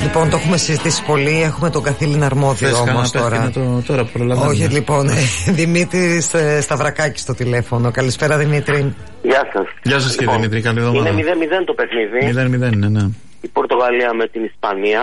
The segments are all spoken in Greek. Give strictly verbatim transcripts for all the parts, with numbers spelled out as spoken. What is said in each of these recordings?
Λοιπόν, το έχουμε συζητήσει πολύ. Έχουμε τον καθήλυνα αρμόδιο όμως τώρα. Το, τώρα Όχι, λοιπόν. Δημήτρη Σταυρακάκη στο τηλέφωνο. Καλησπέρα, Δημήτρη. Γεια σας. Γεια σας, κύριε Λοιπόν, Δημήτρη. Καλή εβδομάδα. Είναι μηδέν μηδέν το παιχνίδι. μηδέν μηδέν, ναι, ναι. Η Πορτογαλία με την Ισπανία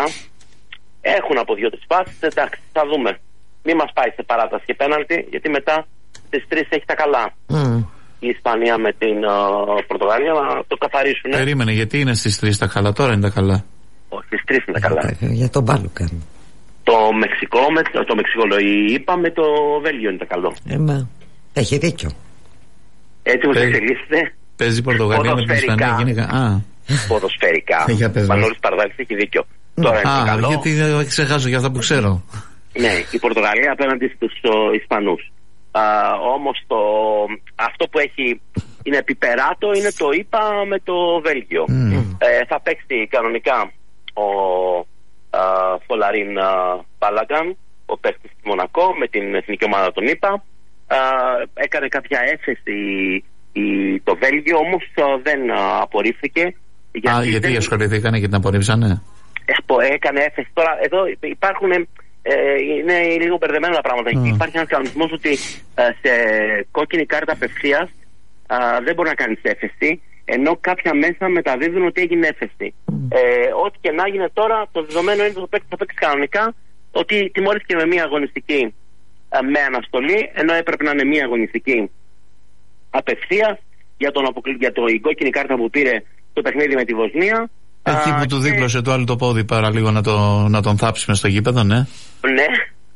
έχουν από δύο-τρεις φάσεις. Εντάξει, θα δούμε. Μην μας πάει σε παράταση και πέναλτι, γιατί μετά στις τρεις έχει τα καλά. Mm. Η Ισπανία με την uh, Πορτογαλία να το καθαρίσουν. Περίμενε, γιατί είναι στις τρεις τα καλά, τώρα είναι τα καλά. Όχι, στις τρεις είναι τα καλά. Για τον μπάλο κάνει. Το Μεξικό, με, το Μεξικό είπα, με το Βέλγιο είναι τα καλό. Ε, μα, έχει δίκιο. Έτσι όπως εξελίσσεται. Παίζει η Πορτογαλία με την Ισπανία. Γίνηκα. Α. Ποδοσφαιρικά. Μανώλης Παρδάλης έχει δίκιο. Τώρα είναι Α, καλό. γιατί δεν ξεχάσω για αυτά που ξέρω. Ναι, η Πορτογαλία απέναντι στους Ισπανούς. Όμως το, αυτό που έχει είναι επιπεράτο είναι το ΙΠΑ με το Βέλγιο. Mm. Ε, θα παίξει κανονικά ο α, Φολαρίν Μπάλαγκαν, ο παίκτης του Μονακό, με την εθνική ομάδα των ΙΠΑ. Α, έκανε κάποια έφεση η, το Βέλγιο, όμως α, δεν α, απορρίφθηκε. Γιατί Α, γιατί δεν... ασχοληθήκανε και την απορρίψανε. Έκανε έφεση. Τώρα εδώ υπάρχουν... Ε, είναι λίγο μπερδεμένα τα πράγματα. Mm. Υπάρχει ένας κανονισμός ότι ε, σε κόκκινη κάρτα απευθείας δεν μπορεί να κάνεις έφεση, ενώ κάποια μέσα μεταδίδουν ότι έγινε έφεση. Mm. Ε, ό,τι και να γίνει τώρα, το δεδομένο είναι ότι το παίκτη θα παίξει κανονικά, ότι τιμωρήθηκε με μία αγωνιστική ε, με αναστολή, ενώ έπρεπε να είναι μία αγωνιστική απευθείας για, τον, για το, η κόκκινη κάρτα που πήρε το παιχνίδι με τη Βοσνία. Εκεί που του δίπλωσε το άλλο το πόδι πάρα λίγο να, το, να τον θάψει μες στο γήπεδο, ναι. Ναι.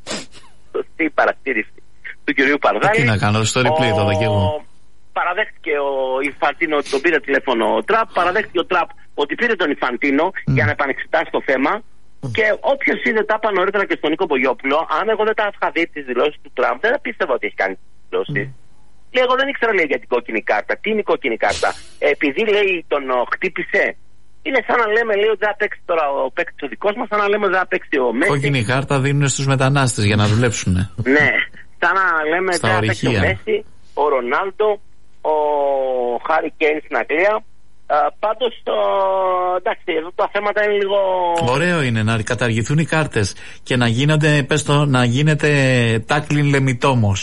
Σωστή παρατήρηση του κυρίου Παρδάλη. Τι να κάνω, στο replay το δω και εγώ. Παραδέχτηκε ο Ιφαντίνο ότι τον πήρε τηλέφωνο ο Τραπ. Παραδέχτηκε ο Τραπ ότι πήρε τον Ιφαντίνο mm. για να επανεξετάσει το θέμα. Mm. Και όποιος είδε τα είπα νωρίτερα και στον Νίκο Πογιόπουλο, αν εγώ δεν τα είχα δει τις δηλώσεις του Τραμπ, δεν θα πίστευα ότι έχει κάνει τις δηλώσεις. Mm. Λέει, εγώ δεν ήξερα, λέει, για την κόκκινη κάρτα. Τι είναι η κόκκινη κάρτα? Ε, επειδή, λέει, τον ο, χτύπησε. Είναι σαν να λέμε, λέει, ότι δεν θα παίξει τώρα ο παίκτης ο δικός μας, σαν να λέμε ότι δεν θα παίξει ο Μέση. Κόκκινη κάρτα δίνουν στους μετανάστες για να δουλέψουν. Ναι, σαν να λέμε ότι δεν θα παίξει ο Μέση, ο Ρονάλντο, ο Χάρι Κέιν στην Αγγλία. Πάντως, το... εντάξει, εδώ τα θέματα είναι λίγο... Ωραίο είναι να καταργηθούν οι κάρτες και να γίνονται, πες το, να γίνεται τάκλιν λεμιτόμος.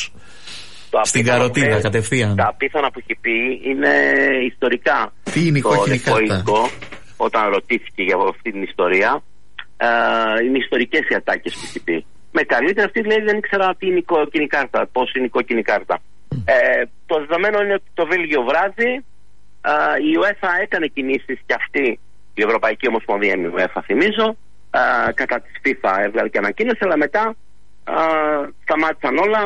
Στην καροτίδα ε, κατευθείαν. Τα απίθανα που έχει πει είναι ιστορικά. Τι είναι η κόκκινη κάρτα? Όταν ρωτήθηκε για αυτή την ιστορία, ε, είναι ιστορικές οι ατάκες που έχει πει. Με καλύτερη αυτή, δηλαδή, δεν ήξερα τι είναι η κόκκινη κάρτα, πώς είναι η κόκκινη κάρτα. Mm. Ε, το δεδομένο είναι ότι το Βέλγιο βράζει. Ε, η UEFA έκανε κινήσεις και αυτή, η Ευρωπαϊκή Ομοσπονδία, η UEFA θυμίζω, ε, κατά της FIFA έβγαλε και ανακοίνωση, αλλά μετά ε, σταμάτησαν όλα.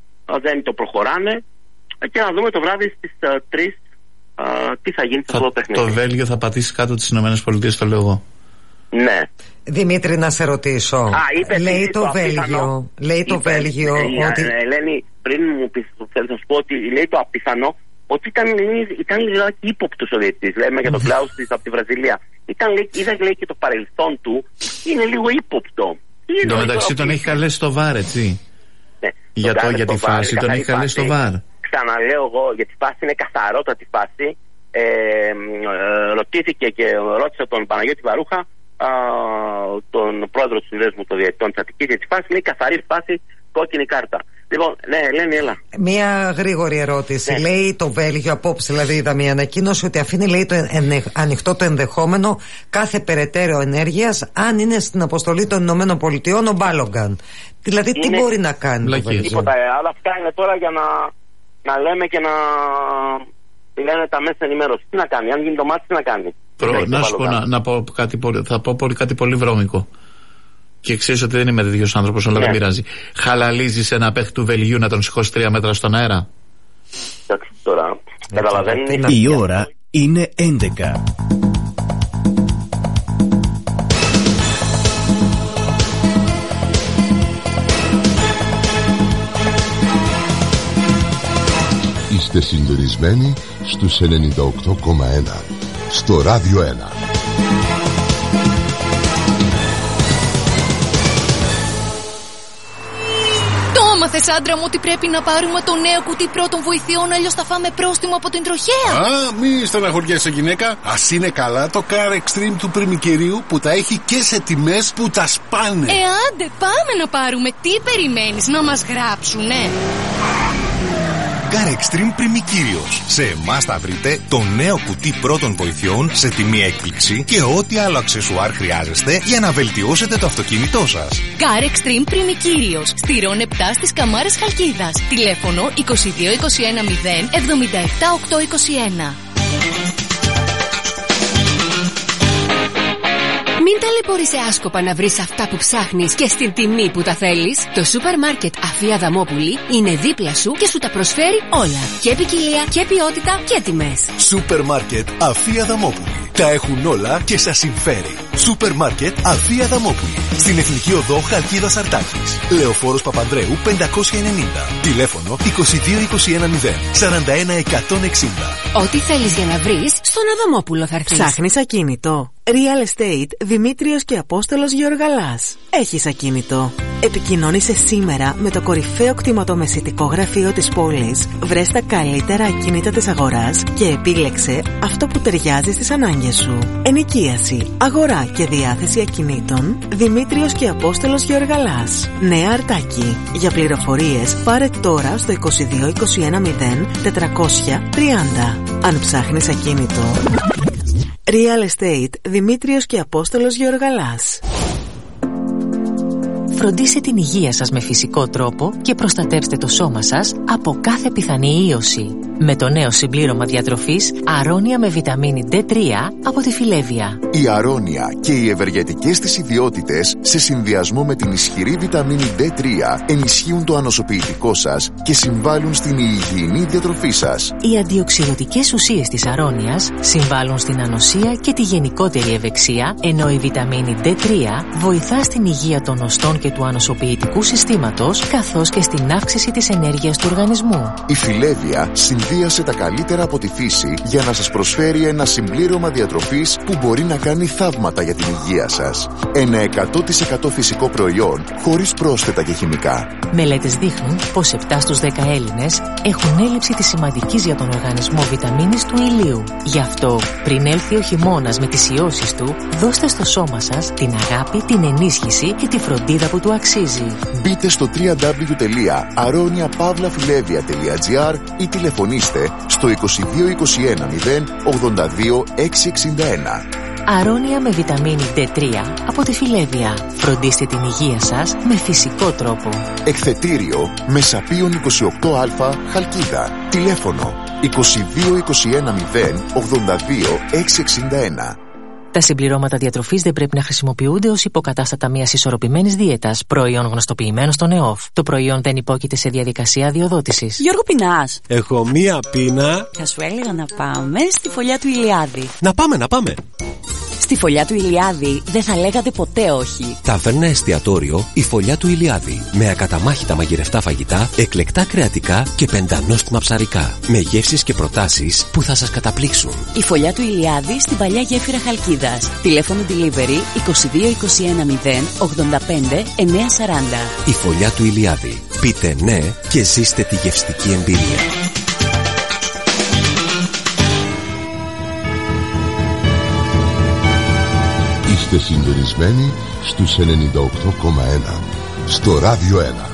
Δεν το προχωράνε και να δούμε το βράδυ στις uh, τρεις uh, τι θα γίνει στο αυτό το παιχνίδι. Το Βέλγιο θα πατήσει κάτω τις Ηνωμένες Πολιτείες, το λέω εγώ. Ναι. Δημήτρη, να σε ρωτήσω. Α, είπε, λέει το, το Βέλγιο, λέει το είπε, Βέλγιο είπε, ότι... Ελένη, πριν μου πεις, θέλω να σου πω ότι λέει το απιθανό ότι ήταν, ήταν λίγο ύποπτος ο διαιτητής. Λέμε για τον Κλάους της από τη Βραζιλία. Ήταν, λέει, είδα, λέει, και το παρελθόν του είναι λίγο ύποπτο. Εν τω μεταξύ τον έχει καλέσει στο βάρ, έτσι. Ναι, για, το, για τη φάση, τον έχει καλέσει στο βάρ. Ξαναλέω εγώ, γιατί η φάση είναι καθαρότατη φάση. Ε, ε, ρωτήθηκε και ρώτησε τον Παναγιώτη Βαρούχα, α, τον πρόεδρο του Συνδέσμου των Διαιτητών της Αττικής, για τη φάση. Λέει καθαρή φάση, κόκκινη κάρτα. Λοιπόν, ναι, Ελένη, έλα. Μία γρήγορη ερώτηση. Ναι. Λέει το Βέλγιο απόψε, δηλαδή είδα μία ανακοίνωση ότι αφήνει, λέει, το ενε, ανοιχτό το ενδεχόμενο κάθε περαιτέρω ενέργειας αν είναι στην αποστολή των Ηνωμένων Πολιτειών ο Μπάλογκαν. Δηλαδή, είναι... τι μπορεί να κάνει Λακή. το Βέλγιο? Τίποτα. Άλλα αυτά είναι τώρα για να, να λέμε και να λένε τα μέσα ενημέρωση. Τι να κάνει, αν γίνει το μάτι, τι να κάνει. Προ, να σου πω, να, να πω κάτι πολύ, θα πω πολύ, κάτι πολύ βρώμικο. Και ξέρεις ότι δεν είμαι τέτοιος άνθρωπος, αλλά ναι. δεν πειράζει. Χαλαλίζεις ένα παίχτη του Βελγίου να τον σηκώσει τρία μέτρα στον αέρα? Εντάξει, τώρα καταλαβαίνεις. Η ώρα είναι έντεκα. Είστε συντονισμένοι στους ενενήντα οκτώ κόμμα ένα στο Ράδιο ένα. είπες, άντρα μου, ότι πρέπει να πάρουμε το νέο κουτί πρώτων βοηθειών, αλλιώς θα φάμε πρόστιμο από την τροχέα? Α, μη στεναχωριέσαι, γυναίκα. Ας είναι καλά το Car Extreme του πριμικερίου που τα έχει και σε τιμές που τα σπάνε. Ε, άντε, πάμε να πάρουμε. Τι περιμένεις, να μας γράψουνε? Car Extreme Πριμικύριος. Σε εμάς θα βρείτε το νέο κουτί πρώτων βοηθειών σε τιμή έκπληξη και ό,τι άλλο αξεσουάρ χρειάζεστε για να βελτιώσετε το αυτοκίνητό σας. Car Extreme Πριμικύριος. Στηρών επτά στις Καμάρες Χαλκίδας. Τηλέφωνο είκοσι δύο είκοσι ένα μηδέν εβδομήντα επτά οκτακόσια είκοσι ένα. Μην ταλαιπωρείσαι άσκοπα να βρεις αυτά που ψάχνεις και στην τιμή που τα θέλεις. Το σούπερ μάρκετ Αφία Δαμόπουλη είναι δίπλα σου και σου τα προσφέρει όλα. Και ποικιλία και ποιότητα και τιμές. Σούπερ μάρκετ Αφία Δαμόπουλη. Τα έχουν όλα και σας συμφέρει. Σούπερ μάρκετ Αφία Δαμόπουλη. Στην Εθνική Οδό Χαλκίδας Αρτάκης. Λεωφόρος Παπανδρέου πεντακόσια ενενήντα. Τηλέφωνο είκοσι δύο είκοσι ένα μηδέν σαράντα ένα εκατόν εξήντα. Ό,τι θέλεις για να βρεις, στον Αδαμόπουλο θα έρθεις. Ψάχνεις ακίνητο? Real Estate Δημήτριος και Απόστολος Γεωργαλάς. Έχεις ακίνητο? Επικοινώνησε σήμερα με το κορυφαίο κτηματομεσητικό γραφείο της πόλης. Βρες τα καλύτερα ακίνητα της αγοράς και επίλεξε αυτό που ταιριάζει στις ανάγκες σου. Ενοικίαση, αγορά και διάθεση ακινήτων. Δημήτριος και Απόστολος Γεωργαλάς. Νέα Αρτάκη. Για πληροφορίες πάρε τώρα στο είκοσι δύο είκοσι ένα μηδέν τετρακόσια τριάντα. Αν ψάχνεις ακίνητο, Real Estate Δημήτριος και Απόστολος Γεωργαλάς. Φροντίστε την υγεία σας με φυσικό τρόπο και προστατεύστε το σώμα σας από κάθε πιθανή ίωση. Με το νέο συμπλήρωμα διατροφής Αρώνια με βιταμίνη ντι τρία από τη Φιλέβια. Η Αρώνια και οι ευεργετικές της ιδιότητες σε συνδυασμό με την ισχυρή βιταμίνη ντι τρία ενισχύουν το ανοσοποιητικό σας και συμβάλλουν στην υγιεινή διατροφή σας. Οι αντιοξυδοτικές ουσίες της Αρώνιας συμβάλλουν στην ανοσία και τη γενικότερη ευεξία, ενώ η βιταμίνη ντι τρία βοηθά στην υγεία των οστών και του ανοσοποιητικού συστήματος, καθώς και στην αύξηση της ενέργειας του οργανισμού. Η Φιλέβια συνδύασε τα καλύτερα από τη φύση για να σας προσφέρει ένα συμπλήρωμα διατροφής που μπορεί να κάνει θαύματα για την υγεία σας. Ένα εκατό τοις εκατό φυσικό προϊόν χωρίς πρόσθετα και χημικά. Μελέτες δείχνουν πως επτά στους δέκα Έλληνες έχουν έλλειψη της σημαντικής για τον οργανισμό βιταμίνης του ηλίου. Γι' αυτό, πριν έλθει ο χειμώνας με τις ιώσεις του, δώστε στο σώμα σας την αγάπη, την ενίσχυση και τη φροντίδα που του αξίζει. Μπείτε στο double-u double-u double-u τελεία αρώνια παύλα φιλέβια τελεία τζι άρ ή τηλεφωνήστε στο είκοσι δύο είκοσι ένα μηδέν ογδόντα δύο εξακόσια εξήντα ένα. Αρώνια με βιταμίνη ντι τρία από τη Φιλέβια. Φροντίστε την υγεία σας με φυσικό τρόπο. Εκθετήριο Μεσαπίων είκοσι οκτώ Α Χαλκίδα. Τηλέφωνο είκοσι δύο είκοσι ένα μηδέν ογδόντα δύο εξακόσια εξήντα ένα. Τα συμπληρώματα διατροφής δεν πρέπει να χρησιμοποιούνται ως υποκατάστατα μιας ισορροπημένης δίαιτας, προϊόν γνωστοποιημένο στον ΕΟΦ. Το προϊόν δεν υπόκειται σε διαδικασία αδειοδότησης. Γιώργο, πεινάς? Έχω μία πείνα. Θα σου έλεγα να πάμε στη φωλιά του Ηλιάδη. Να πάμε, να πάμε. Στη φωλιά του Ηλιάδη δεν θα λέγατε ποτέ όχι. Ταβέρνα εστιατόριο η Φωλιά του Ηλιάδη. Με ακαταμάχητα μαγειρευτά φαγητά, εκλεκτά κρεατικά και πεντανόστιμα ψαρικά. Με γεύσεις και προτάσεις που θα σας καταπλήξουν. Η Φωλιά του Ηλιάδη στην παλιά γέφυρα Χαλκίδας. Τηλέφωνο delivery είκοσι δύο είκοσι ένα μηδέν ογδόντα πέντε εννιακόσια σαράντα. Η Φωλιά του Ηλιάδη. Πείτε ναι και ζήστε τη γευστική εμπειρία. Είστε συντονισμένοι στους ενενήντα οκτώ κόμμα ένα στο Ράδιο ένα.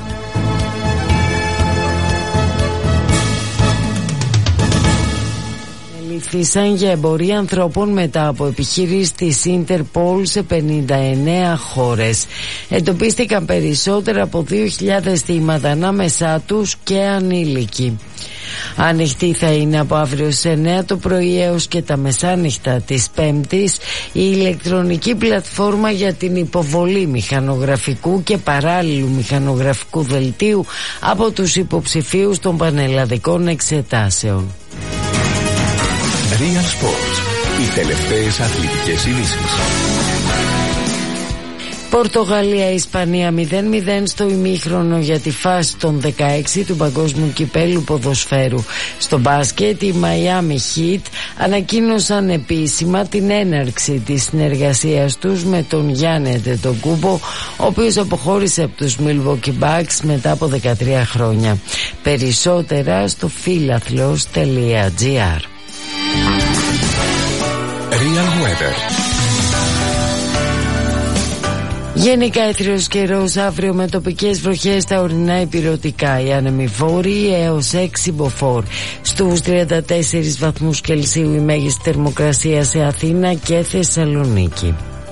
Ελήφθησαν για εμπορία ανθρώπων μετά από επιχείρηση της Interpol σε πενήντα εννέα χώρες. Εντοπίστηκαν περισσότερα από δύο χιλιάδες θύματα, ανάμεσά τους και ανήλικοι. Ανοιχτή θα είναι από αύριο στις εννέα το πρωί έως και τα μεσάνυχτα της Πέμπτης η ηλεκτρονική πλατφόρμα για την υποβολή μηχανογραφικού και παράλληλου μηχανογραφικού δελτίου από τους υποψηφίους των πανελλαδικών εξετάσεων. Real Sports. Οι τελευταίες αθλητικές ειδήσεις. Πορτογαλία, Ισπανία μηδέν μηδέν στο ημίχρονο για τη φάση των δεκαέξι του Παγκόσμιου Κυπέλλου Ποδοσφαίρου. Στο μπάσκετ, οι Miami Heat ανακοίνωσαν επίσημα την έναρξη της συνεργασίας τους με τον Γιάννη Αντετοκούμπο, ο οποίος αποχώρησε από τους Milwaukee Bucks μετά από δεκατρία χρόνια. Περισσότερα στο φίλαθλος τελεία τζι άρ. Real Weather. Γενικά έθριος καιρός αύριο με τοπικές βροχές στα ορεινά ηπειρωτικά. Οι άνεμοι βόρειοι έως έξι μποφόρ. Στους τριάντα τέσσερις βαθμούς Κελσίου η μέγιστη θερμοκρασία σε Αθήνα και Θεσσαλονίκη.